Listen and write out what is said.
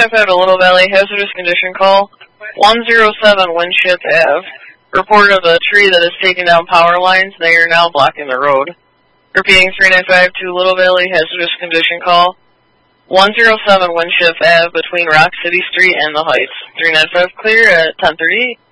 395 to Little Valley, hazardous condition call. 107 Winship Ave. Report of a tree that has taken down power lines. They are now blocking the road. Repeating 395 to Little Valley, hazardous condition call. 107 Winship Ave between Rock City Street and the Heights. 395 clear at 10:38.